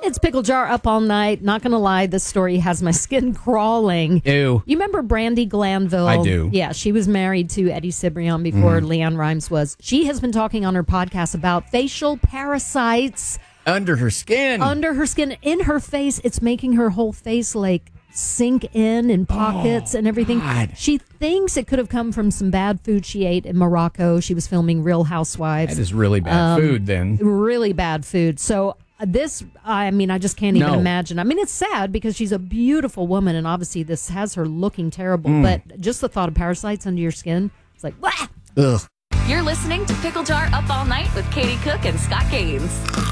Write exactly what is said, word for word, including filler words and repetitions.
It's Pickle Jar up all night. Not going to lie, this story has my skin crawling. Ew. You remember Brandy Glanville? I do. Yeah, she was married to Eddie Cibrian before Mhm. Leanne Rimes was. She has been talking on her podcast about facial parasites. Under her skin. Under her skin, in her face. It's making her whole face like sink in in pockets Oh, and everything. God. She thinks it could have come from some bad food she ate in Morocco. She was filming Real Housewives. That is really bad Um, food then. Really bad food. So uh, this, I mean, I just can't even No. imagine. I mean, it's sad because she's a beautiful woman, and obviously this has her looking terrible. Mm. But just the thought of parasites under your skin, it's like, wah! Ugh. You're listening to Pickle Jar Up All Night with Katie Cook and Scott Gaines.